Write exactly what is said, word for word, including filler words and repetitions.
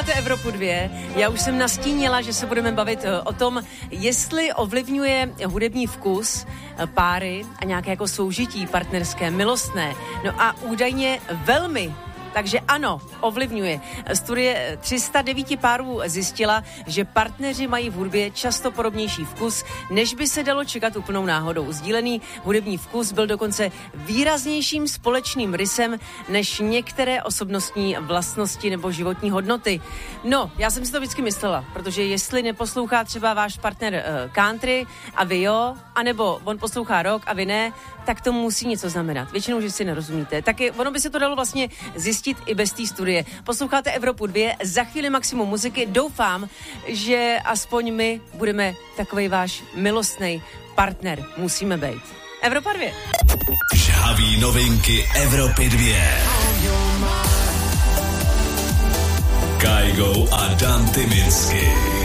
Posloucháte Evropu dva. Já už jsem nastínila, že se budeme bavit o tom, jestli ovlivňuje hudební vkus páry a nějaké jako soužití partnerské, milostné. No a údajně velmi. Takže ano, ovlivňuje. Studie tři sta devět párů zjistila, že partneři mají v hudbě často podobnější vkus, než by se dalo čekat úplnou náhodou. Sdílený hudební vkus byl dokonce výraznějším společným rysem než některé osobnostní vlastnosti nebo životní hodnoty. No, já jsem si to vždycky myslela, protože jestli neposlouchá třeba váš partner uh, country a vy jo, anebo on poslouchá rock a vy ne, tak to musí něco znamenat. Většinou, že si nerozumíte. Taky ono by se to dalo vlastně zjistit i bez té studie. Posloucháte Evropu dva, za chvíli maximum muziky. Doufám, že aspoň my budeme takovej váš milostnej partner. Musíme být. Evropa dva. Žhaví novinky Evropy dva. Kaigo a Dan Tyminsky.